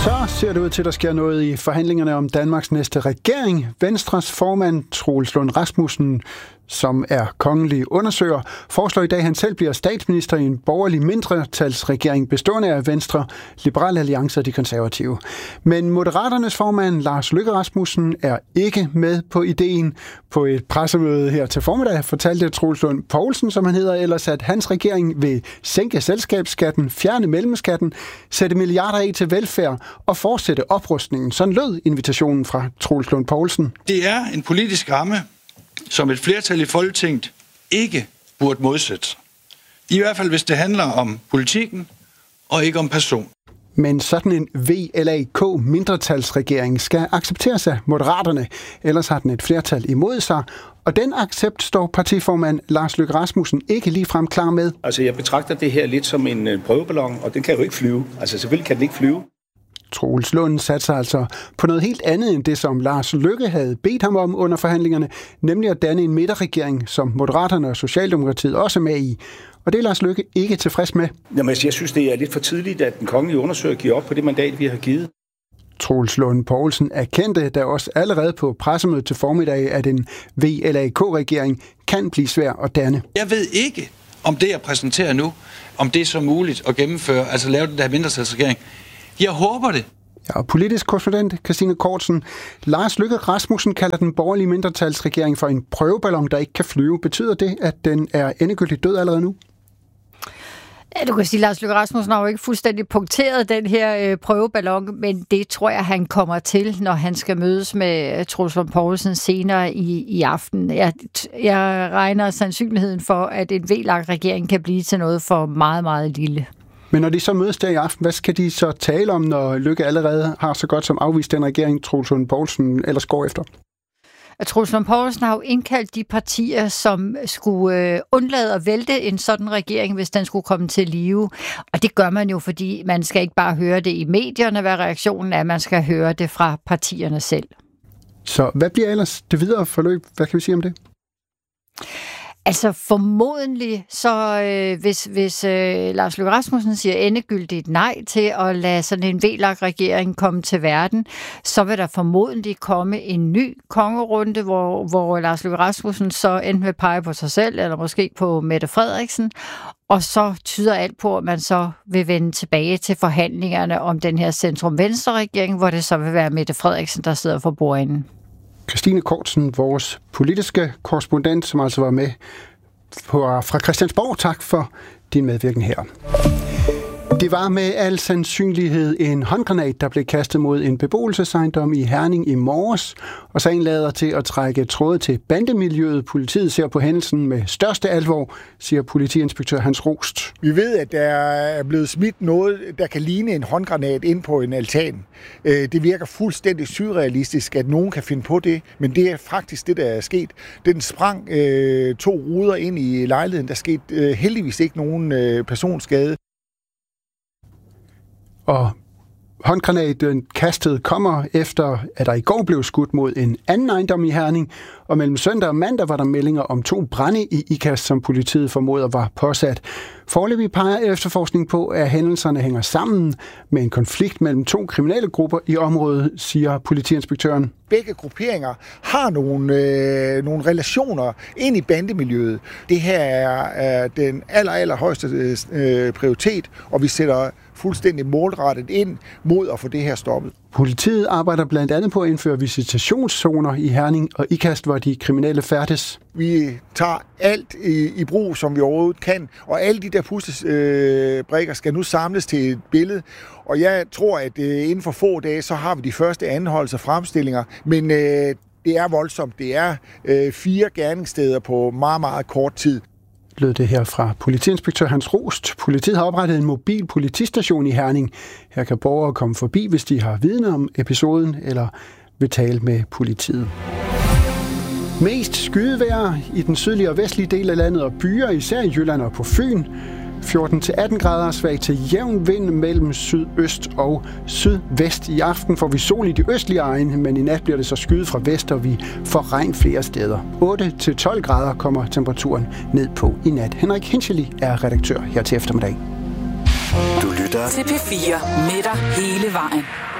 Så ser det ud til, at der sker noget i forhandlingerne om Danmarks næste regering. Venstres formand, Troels Lund Rasmussen, som er kongelig undersøger, foreslår i dag, at han selv bliver statsminister i en borgerlig mindretalsregering bestående af Venstre, Liberal Alliance og de konservative. Men Moderaternes formand, Lars Løkke Rasmussen, er ikke med på ideen. På et pressemøde her til formiddag fortalte Troels Lund Poulsen, som han hedder ellers, at hans regering vil sænke selskabsskatten, fjerne mellemskatten, sætte milliarder af til velfærd og fortsætte oprustningen. Sådan lød invitationen fra Troels Lund Poulsen. Det er en politisk ramme, som et flertal i Folketinget ikke burde modsætte sig. I hvert fald, hvis det handler om politikken og ikke om person. Men sådan en VLAK-mindretalsregering skal accepteres af Moderaterne, ellers har den et flertal imod sig. Og den accept står partiformand Lars Løkke Rasmussen ikke ligefrem klar med. Altså, jeg betragter det her lidt som en prøveballon, og den kan jo ikke flyve. Altså, selvfølgelig kan den ikke flyve. Troels Lund satte sig altså på noget helt andet end det, som Lars Løkke havde bedt ham om under forhandlingerne, nemlig at danne en midterregering, som Moderaterne og Socialdemokratiet også er med i. Og det er Lars Løkke ikke tilfreds med. Jamen, jeg synes, det er lidt for tidligt, at den kongelige undersøger giver op på det mandat, vi har givet. Troels Lund Poulsen erkendte da også allerede på pressemødet til formiddag, at en VLAK-regering kan blive svær at danne. Jeg ved ikke, om det, jeg præsenterer nu, om det er så muligt at gennemføre, altså lave den der mindretalsregering. Jeg håber det. Ja, politisk korrespondent Christine Kortsen. Lars Løkke Rasmussen kalder den borgerlige mindretalsregering for en prøveballon, der ikke kan flyve. Betyder det, at den er endegyldigt død allerede nu? Ja, du kan sige, at Lars Løkke Rasmussen har jo ikke fuldstændig punkteret den her prøveballon, men det tror jeg, han kommer til, når han skal mødes med Troels Lund Poulsen senere i aften. Jeg regner sandsynligheden for, at en VLAK-regering kan blive til noget for meget, meget lille. Men når de så mødes der i aften, hvad skal de så tale om, når Løkke allerede har så godt som afvist den regering, Troels Lund Poulsen ellers går efter? Troels Lund Poulsen har jo indkaldt de partier, som skulle undlade at vælte en sådan regering, hvis den skulle komme til live. Og det gør man jo, fordi man skal ikke bare høre det i medierne, hvad reaktionen er, man skal høre det fra partierne selv. Så hvad bliver ellers det videre forløb? Hvad kan vi sige om det? Altså formodentlig, så hvis Lars Løkke Rasmussen siger endegyldigt nej til at lade sådan en VLAK-regering komme til verden, så vil der formodentlig komme en ny kongerunde, hvor Lars Løkke Rasmussen så enten vil pege på sig selv, eller måske på Mette Frederiksen, og så tyder alt på, at man så vil vende tilbage til forhandlingerne om den her centrum-venstre-regering, hvor det så vil være Mette Frederiksen, der sidder for bordenden. Christine Kortsen, vores politiske korrespondent, som altså var med fra Christiansborg. Tak for din medvirken her. Det var med al sandsynlighed en håndgranat, der blev kastet mod en beboelsesejendom i Herning i morges, og sagen lader til at trække tråde til bandemiljøet. Politiet ser på hændelsen med største alvor, siger politiinspektør Hans Rost. Vi ved, at der er blevet smidt noget, der kan ligne en håndgranat ind på en altan. Det virker fuldstændig surrealistisk, at nogen kan finde på det, men det er faktisk det, der er sket. Den sprang 2 ruder ind i lejligheden. Der skete heldigvis ikke nogen personskade. Og håndgranaten kastet kommer efter, at der i går blev skudt mod en anden ejendom i Herning, og mellem søndag og mandag var der meldinger om 2 brande i Ikast, som politiet formoder var påsat. Foreløbig peger efterforskning på, at hændelserne hænger sammen med en konflikt mellem 2 kriminelle grupper i området, siger politiinspektøren. Begge grupperinger har nogle relationer ind i bandemiljøet. Det her er den allerhøjeste prioritet, og vi sætter fuldstændig målrettet ind mod at få det her stoppet. Politiet arbejder blandt andet på at indføre visitationszoner i Herning og Ikast, hvor de kriminelle færdes. Vi tager alt i brug, som vi overhovedet kan, og alle de der puslespilsbrikker skal nu samles til et billede. Og jeg tror, at inden for få dage, så har vi de første anholdelser og fremstillinger, men det er voldsomt. Det er 4 gerningssteder på meget, meget kort tid. Lød det her fra politiinspektør Hans Rost. Politiet har oprettet en mobil politistation i Herning. Her kan borgere komme forbi, hvis de har viden om episoden eller vil tale med politiet. Mest skydevejr i den sydlige og vestlige del af landet og byer, især i Jylland og på Fyn. 14-18 grader, svag til jævn vind mellem sydøst og sydvest. I aften får vi sol i de østlige egne, men i nat bliver det så skyet fra vest, og vi får regn flere steder. 8-12 grader kommer temperaturen ned på i nat. Henrik Hinchely er redaktør her til eftermiddag. Du lytter til P4 med dig hele vejen.